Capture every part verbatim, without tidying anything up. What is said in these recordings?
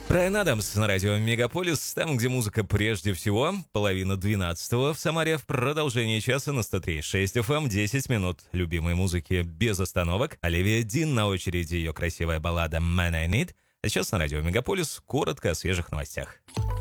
Брайан Адамс на радио Мегаполис, там, где музыка прежде всего. Половина двенадцатого в Самаре. В продолжении часа на сто три и шесть эф эм десять минут любимой музыки без остановок. Оливия Дин, на очереди ее красивая баллада «Man I Need». А сейчас на радио Мегаполис коротко о свежих новостях.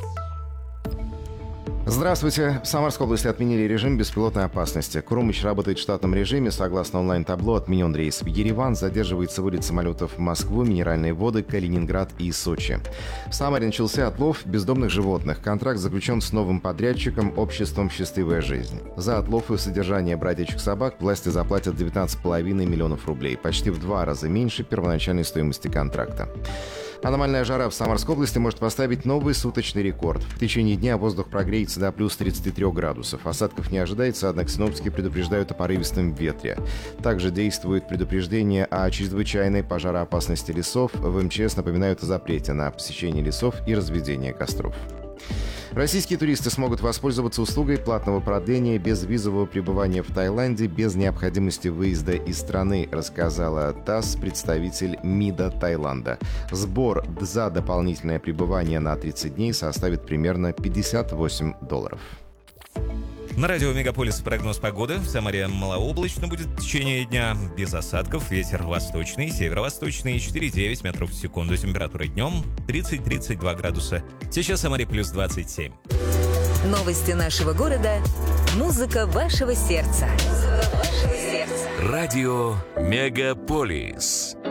Здравствуйте. В Самарской области отменили режим беспилотной опасности. Крумыч работает в штатном режиме. Согласно онлайн-табло, отменен рейс в Ереван. Задерживается вылет самолетов в Москву, Минеральные воды, Калининград и Сочи. В Самаре начался отлов бездомных животных. Контракт заключен с новым подрядчиком обществом «Счастливая жизнь». За отлов и содержание бродячих собак власти заплатят девятнадцать целых пять десятых миллионов рублей. Почти в два раза меньше первоначальной стоимости контракта. Аномальная жара в Самарской области может поставить новый суточный рекорд. В течение дня воздух прогреется до плюс тридцати трёх градусов. Осадков не ожидается, однако синоптики предупреждают о порывистом ветре. Также действует предупреждение о чрезвычайной пожароопасности лесов. В эм че эс напоминают о запрете на посещение лесов и разведение костров. Российские туристы смогут воспользоваться услугой платного продления безвизового пребывания в Таиланде без необходимости выезда из страны, рассказала ТАСС представитель МИДа Таиланда. Сбор за дополнительное пребывание на тридцать дней составит примерно пятьдесят восемь долларов. На радио Мегаполис прогноз погоды. В Самаре малооблачно будет в течение дня, без осадков. Ветер восточный, северо-восточный, четыре и девять метров в секунду. Температура днем тридцать - тридцать два градуса. Сейчас в Самаре плюс двадцать семь. Новости нашего города. Музыка вашего сердца. Музыка вашего сердца. Радио Мегаполис.